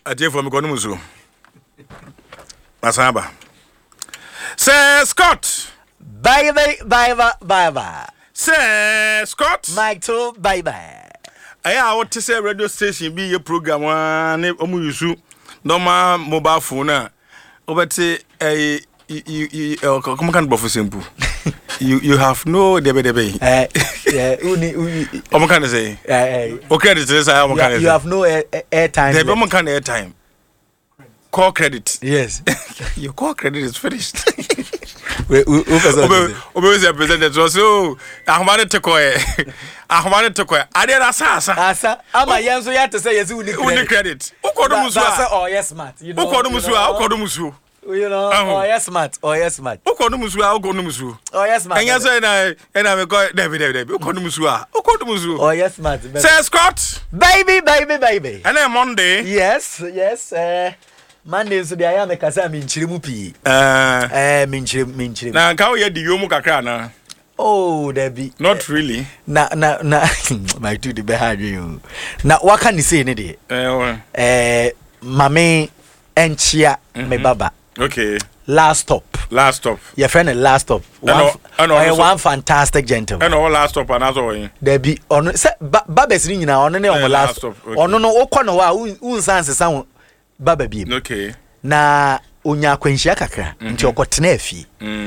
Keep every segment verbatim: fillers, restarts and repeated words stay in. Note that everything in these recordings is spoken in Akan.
Aje from Gonumuzu. Masaba. Sir Scott. Bye bye bye bye bye bye. Sir Scott. Mike too bye bye. I want to say radio station be a program one omu yusu normal mobile phone. Obete eh you you come can buffer simple. You you have no debe debe. Eh yeah, uni uni. Omo can say. Eh okay, this is how can say. You have no air time. Debe omo can air time. Call credit. Yes. Your call credit is finished. We we Obe obe say president so ahmane tekoe. Ahmane tekoe. Ade asa asa. Asa ama yenso ya to say yes uni credit. Uni credit. Ukodo musu a. Oh yes smart. You know. Ukodo musu a, ukodo musu. You know. Oh yes smart. Oh yes smart. Ukodo musu a, ukodo musu. Oh yes smart. Enya so na na me go David David. Ukodo musu a, ukodo musu. Oh yes smart. Say Scott. Baby baby baby. And then Monday. Yes, yes. Eh Monday so dia ya me kasa me nchire mu pi. Eh eh me nchire me nchire. Na nka wo ye di yomu kakra na. Oh, Debbie. Not really. Na na na my two the behind you. Na what can you say ni de? Eh eh mame enchia me baba. Okay. Last stop. Last stop. Your friend last stop. One, and also, one fantastic gentleman. And all last stop and as all. Debbie on say baba si nyina on ne on last stop. On no okọ no wa un sanse san baba bi. Okay. Na onya kwanhia kakra nti okotena afi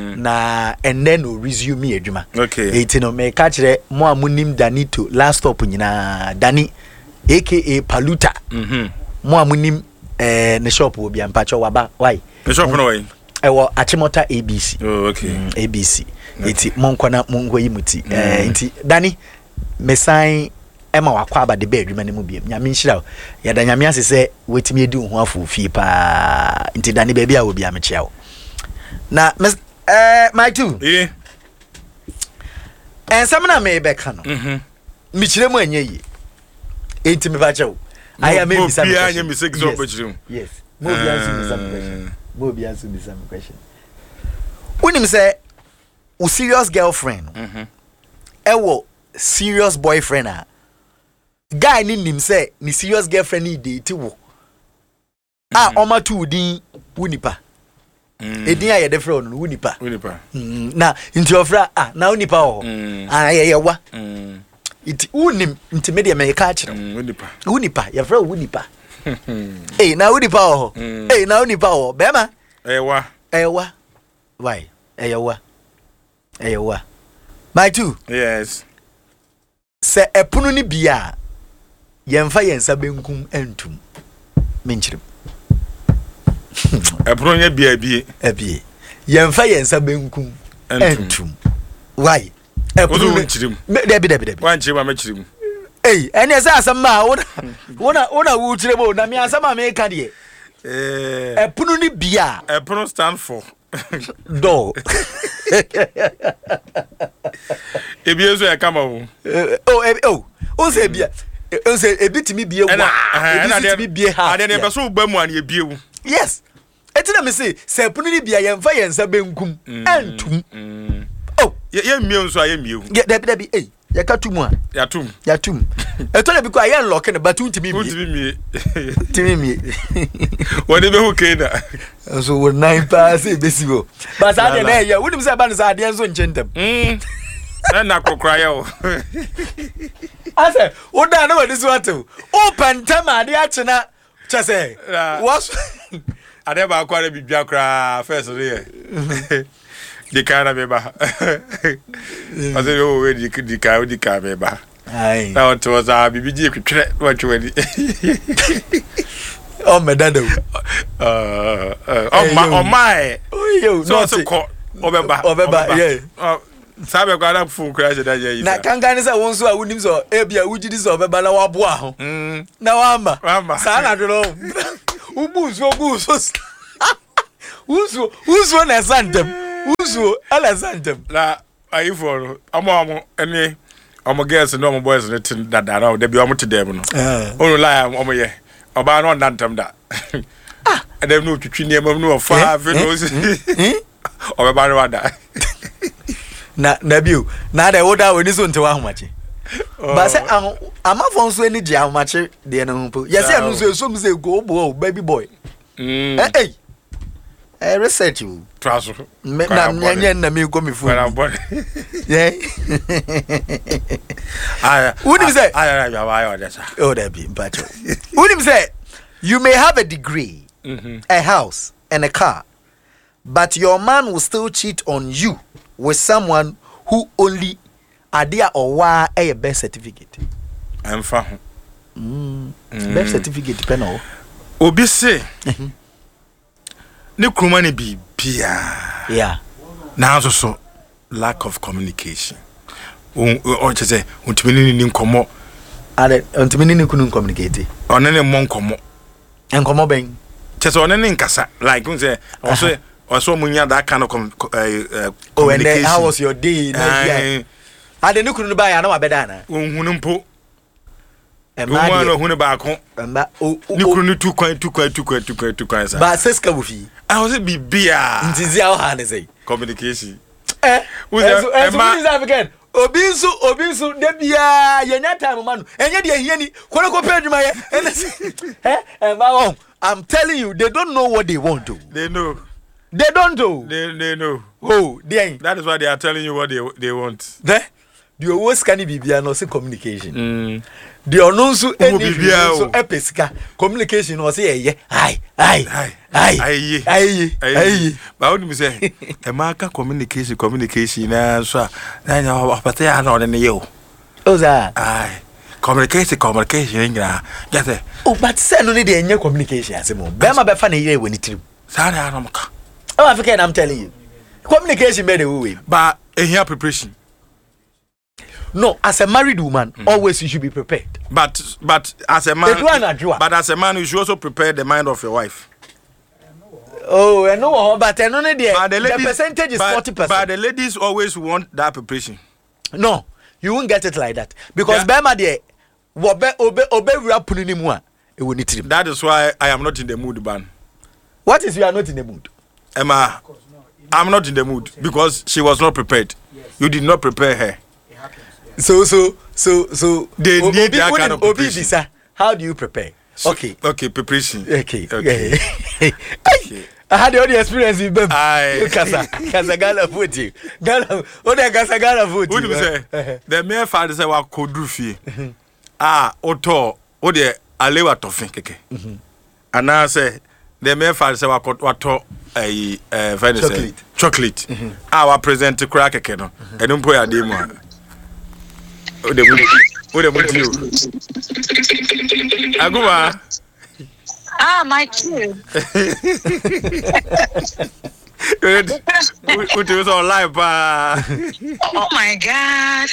na and then no resume adwuma. Okay. Eti no me ka kire mo amunim Danito last stop nyina Dani aka Paluta. Mhm. Mo amunim eh ne shop obi ampacho waba why? The shop no way. Ewo Achimota A B C. Oh okay. Mm, A B C. Eti monkwana mongo yimuti. Eh enti Dani mesan ema wakwa aba de be adwuma ne mu biem. Nyame nhira ya da nyame ase se wetimi edi ho afo fi pa. Enti Dani ba bia obi amechia wo. Na eh my two. Eh. Ensam na me be ka no. Mhm. Mi kire mu anye yi. Enti me ba chewo. I am maybe some question. Yes. Mo bi answer me some question. Mo bi answer me some question. When him say o serious girlfriend. Mhm. E wo serious boyfriend ah. Guy ni nim say ni serious girlfriend ni date wo. Ah, o ma tu din wunipa. Mm. Edin aye de friend no wunipa. Wunipa. Mm. Na nti ofra ah na wunipa ho. Ah ye ye wa. Mm. It unim intermediate me ka kire. Wunipa. Wunipa, ya fra wunipa. Eh na wunipa ho. Eh na wunipa ho. Be ma? Eh wa. Eh wa. Why? Eh wa. Eh wa. My two. Yes. Se epunu ni bia yemfa yensa benkum entum. Menchirem. Epunu nya bia bie. Ebie. Yemfa yensa benkum entum. Why? Epunu nchirim. Debi debi debi. Wan chirima me chirim. Eh, ene asa asama wona wona wona wu chirebo na me asama me ka de. Eh. Epunu ni bia. Epunu stand for Do. Ebie so e kama wo. Oh, oh. O se bia. O se ebitimi bie wa. Ebitimi bie ha. Ade ne be so ba mu an ye bie wo. Yes. Etina me say se epunu ni bia yemfa yensa benkum entum. Oh, ye ye mie nso aye mie wo. Ye debi debi eh. Ya katumu a. Ya tum. Ya tum. Eto na bi kwa ya unlock na batu ntimi mi. Ntimi mi. Ntimi mi. Wode be hu kena. So we nine pass e besi go. But sa de na ya, wonim say ba no sa de nso nchentem. Mm. Na na kokra ya o. Ase, wo da na wadi so ato. Open time ade a che na che say. Was ade ba kwa bibia kra first re. Di kana beba. Ase yo we di di ka di ka beba. Ai. Na what was a bibiji kwetwe what we. Oh my dad. Uh oh my oh my. Oh yo, so so ko obeba. Obeba, yeah. Oh sabe kwa na fu crash da je. Na kanga ni say won so a wonim so e bia wugidi so obeba na waboa ho. Mm. Na wamba. Wamba. Sa na do. Ubu so ubu so. Uzo uzo na santem. Uzo ala santem. La ayi for amo amo ene amo girls no amo boys no tin dada na de bi amo te dem no. Eh. Onu la amo ye. Oba no nantam da. Ah, dem no twitwi ne mam no fa fe no. Eh? Oba ba no da. Na na biu, na da woda woni so ntewa homache. But say am am afon so any dia mache de na humpo. Yes say no so so me say go bo baby boy. Mm. Eh eh. Eh research you. Traso. Me na nyenye na me go me fu. Yeah. Ah. What do you say? Ah, yeah, why that? Oh, that be mpacho. What do you say? You may have a degree, mm-hmm. a house, and a car, but your man will still cheat on you with someone who only adia or wa a birth certificate. I'm fine. Mm. Mm. Birth certificate penal. Obi say, ne krumani bi bia. Yeah. Now so lack of communication. O che say, untimi ni nkomo. Ade untimi ni kunu communicate. Onene mo nkomo. Nkomo ben. Che say onene nkasa. Like un say, also also munya that kind of com, uh, uh, communication. Oh, and then how was your day? Uh, Ade ne kunu ba ya na wa beda na. Ohunu mpo. E ma de ohunu ba ko. Mba o ni kunu ni tu kwan tu kwan tu kwan tu kwan tu kwan sa. Ba seska bu fi. I was bibia. Ntizi a ha ne say. Communication. Eh. Uzo e ma is African. Obi nso obi nso de bia ye nya time ma no. Enye de ehia ni. Kore ko pe adwuma ye. Eh? Eh ma won. I'm telling you, they don't know what they want to. They know. They don't do. They they know. Oh, they. That is why they are telling you what they they want. There. The always can be bia no say communication. Mm. The onunsu any so epesika communication no say ye. Ai ai ai ai ai ai. But what me say? E maka communication communication na so na nya opata ya na ne yo. Oza. Ai. Communication communication ngira. Get Oh, but say no need any communication asemo. Be ma be fa na yire wani tirim. Sa na na maka. Oh, African, I'm telling you. Communication made a way. But a here preparation. No, as a married woman, mm. always you should be prepared. But but as a man, but, but as a man, you should also prepare the mind of your wife. Oh, I know, but I know the, the, ladies, the percentage is forty percent. But the ladies always want that preparation. No, you won't get it like that because Bema de obe obe obe rapuni mu a e woni tirim. That is why I am not in the mood, ban. What is you are not in the mood? Emma, I'm not in the mood because she was not prepared. You did not prepare her. So so so so they need obi, that kind of preparation. Obi, how do you prepare? So, okay. Okay, preparation. Okay. Okay. Okay. I had the experience with them. I Kasa Kasa Ghana food you. Ghana what the Kasa Ghana food. What do you say? The mere father say wa kodru fie. Ah, oto o de alewa tofin keke. Ana say the mere father say wa wato eh eh chocolate. Chocolate. Ah, wa present kura keke no. Enu mpo ya dey mu. O de mu. O de mu ti o. Aguma. Ah, my too. What was on live? Oh my God.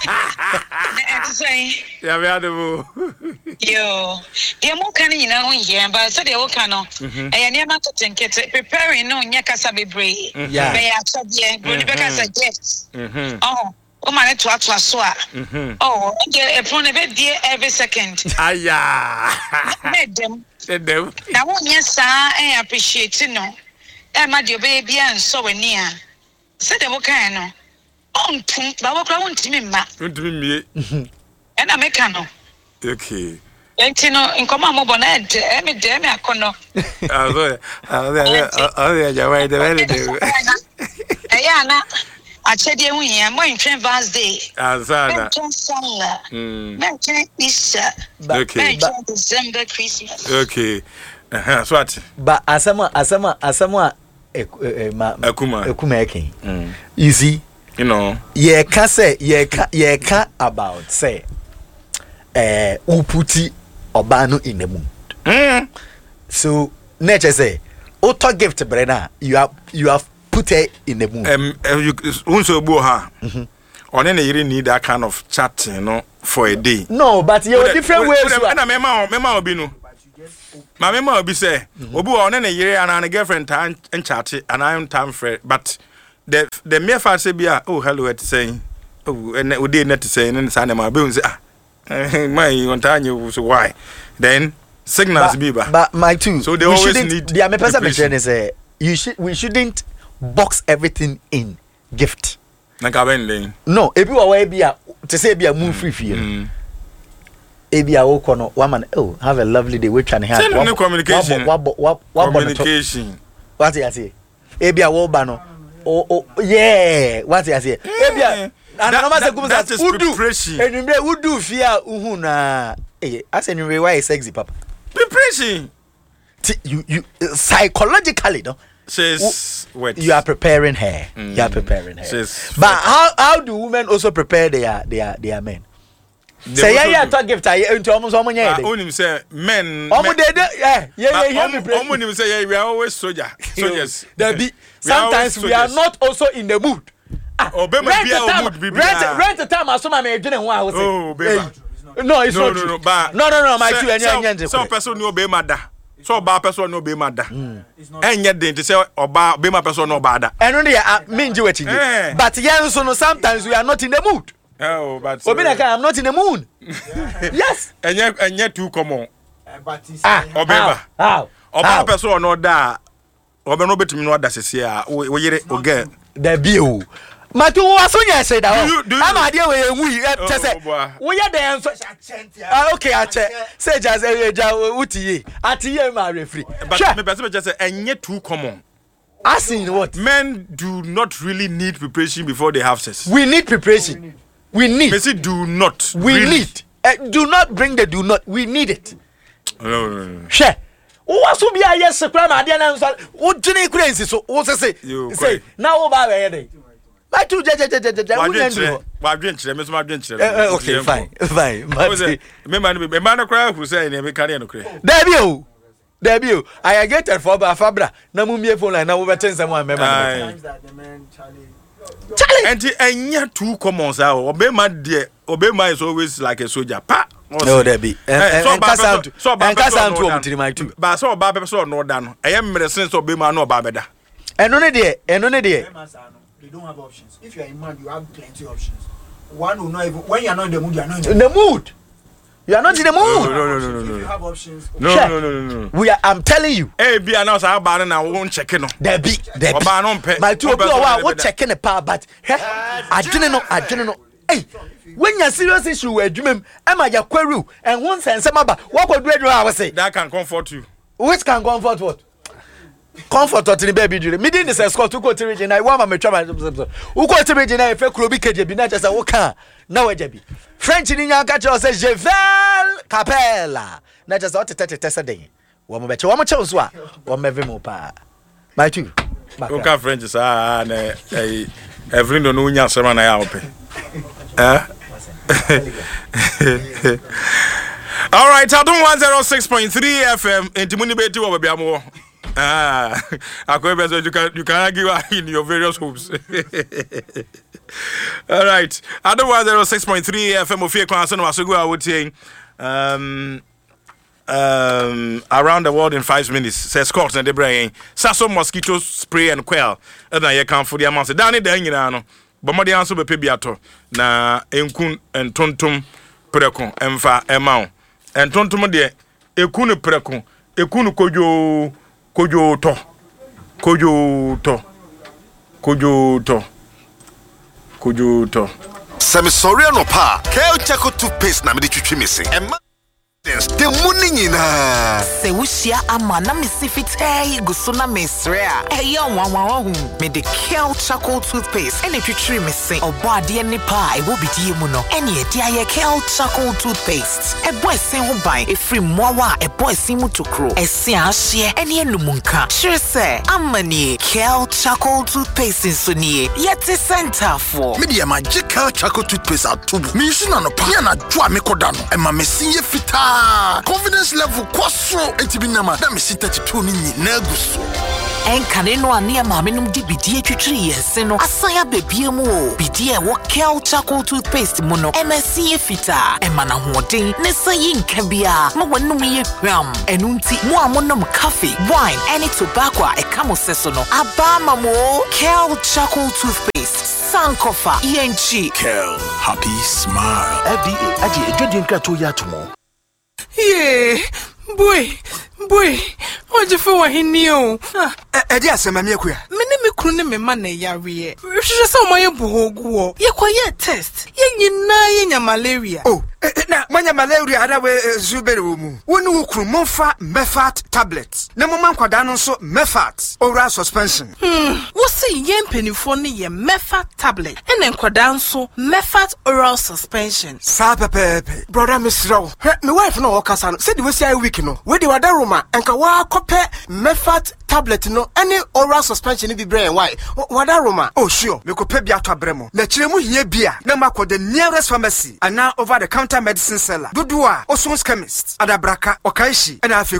Yeah, we had to yo. The more can you know here, but so the Okano. I never to think it preparing no Yakasa be brave. Yeah, they are so dear, good because I guess. Oh. Oh my to to aswa. Oh, a phone a bit dear every second. Aya. Let them. Let them. Now, yes, sir, I appreciate you know. I'm at your baby and so near. Said the Wakano. On to Baba won't to me, ma. Don't me. And I make no. Okay. And you know, in command mobile, every day, I can know. Oh, oh, yeah, wait a minute. Ayana. I said, yeah, we are more in Vast Day. Azana. Mention Easter. Okay. December Christmas. Okay. Uh-huh. So what? But asama asama asama ekuma ekuma eken. You see, you know. Ye can say ye can ye can about say eh uputi obano in the mood. Mm. So nature say auto gift brena you have you have put it in the mood. Um, you also bo ha. On any you need that kind of chat, you know, for a day. No, but you have different ways. And mema mema obi no. My mema obi say, obi on any year and a girlfriend time and chat and I am time for but the the mere fact say be oh hello at saying oh and we did not say and say my be say ah my on time you so why then signals be ba. But my two. So they always need. The my person mention is uh, you should we shouldn't box everything in gift. na ka ben no ebi wa wa ebi a te say ebi a move free free ebi a wo kono wa man oh have a lovely day we try to have one communication communication what you say ebi a wo ba no oh oh yeah what you say ebi a and no matter come say udu enumre udu fia uhu na eh as enumre why sexy papa preparation you you psychologically no says what you are preparing her mm. you are preparing her says but how how do women also prepare their their their men say yeah yeah talk gift I into almost so many I only say men omo dey yeah yeah yeah omo nim say yeah we are always soldier soldiers there be sometimes we are not also in the mood ah obema bia o mood bibia rent rent the time asoma me edwene ho a ho say oh beba no it's no, not no, true. no, but no no no my two enye enye so person no obema da so ba person no obema da enye den to say oba obema person no oba da eno dey me nji wechi but yen so no sometimes we are not in the mood. Oh, but Obinaka, I'm not in the mood. Yes. And yet, and yet, too common. Ah, Obeba. How? Oba person no da. Oba no betimi no da sese we yere oga. Da bio. Matu waso nya say da ho. Am ade we enwu te say. Wo ye da enso. Ah okay, a che. Say just eja utiye. Atiye ma refree. But me person just say enye too common. As in what? Men do not really need preparation before they have sex. We need preparation. We need. Messi do not. We really. need. Uh, do not bring the do not. We need it. No, no, no. Share. What so be a yes, Supreme Adiana? What Jenny Crazy? So, what say? Say now over there. My two judges. Okay, fine, fine. Me man cry who say me carry no cry. Debut. Debut. I get it for Fabra. Na mumie phone line na we ten someone member. Times that the man Charlie Charlie. And enya too common say obema there. Obema is always like a soldier. Pa. No, there be. And Kasam to. So Kasam to omtiri my two. But so ba person no da no. E yem medicine so obema no ba beda. Eno ne de, eno ne de. They don't have options. If you are a man, you have plenty of options. One will not even when you are not in the mood, you are not in the mood. You are not in the mood. No, no, no, no, no. If you have options. No, sure. no, no, no, no. We are. I'm telling you. Hey, be announced about it now. Won't check it no. There be, there be. My two people are what checking the power, but hey, I didn't know. I didn't know. Hey, when you're serious issue with dream, am I your query? And once and some about what could do? I was say that can comfort you. Which can comfort what? Comfort to the baby dream. Me didn't say Scott to go to region. I want my travel. Who go to region? I feel Krobi K J B. Not just a walker. No, J B. French in your catcher says Jevel Capella. Not just what to take a test a day. One more better. One more chose. One more very pa. My two. Okay, French is ah, every no no nya seven I open. Eh? All right, I don't one oh six point three F M. Intimuni beti wo be amo. Ah, akwebe you can you can argue in your various homes. All right, I don't one oh six point three F M. Ofie kwan so no asogo a wotie. Um um around the world in five minutes. Says Scott and the brain. Sasso mosquito spray and quail. And I can for the amount. Dani da nyina no. Bomode anso be pebiato na enkun entontom preko emfa emao. Entontom de ekunu preko ekunu kojo kojo to kojo to kojo to kojo to Semi sorry no pa Kale Chaco toothpaste na me de twitwi me se emma the money na se wushia ama na me sifite guso na mesrea eya wanwa hu me de Kale Chaco toothpaste ene twitwi me se obo ade ne pa e wo bidie mu no ene e dia ye Kale Chaco toothpaste e boy sen ho ban e free mowa e boy sen mu tokro e se ahye ene enumunka sure say amani Kale Chaco toothpaste so nie yete center for me dia magic Kale Chaco toothpaste atubu me nsu na no pa ya na dwa me koda no e ma me sin ye fita confidence level kwaso etibinama na me sita titu ni na guso en kaneno ania ma menum di bidie twitwi yense no asaya bebie mu o bidie wo Kale Chaco toothpaste mu no M S C fita e mana hoden ne sayi nka bia ma wanum ye hwam enunti mu amonom coffee wine any tobacco e kamo seso no abama mo Kale Chaco toothpaste sankofa yenchi Kale happy smile F D A aji ejodi nka to ya tomo. Yeah, boy, boy, what you for him new? Eh, eh, dia sema me akuya. Me ne me kunu ne me ma na yare. Hwehwe se omoye buhogu ye koye test. Ye nyina ye nya malaria. Oh, na manya malaria ada we zubere wo mu. Woni wo kunu monfa Mefat tablets. Na mo man kwada no so Mefat oral suspension. Hmm, wo se ye mpenifo ne ye Mefat tablet. Ene kwada nso Mefat oral suspension. Sa pepepe. Brother Misraw. Me wife no okasa no. Se di we si week no. We di wada Roma enka wa kope Mefat tablet no any oral suspension bi brain why wada Roma. Oh sure, me kope bi ato abremo. Na kire mu hie bia na makọ the nearest pharmacy and now over the counter medicine seller. Dodua Osons chemist Adabraka Okaishi and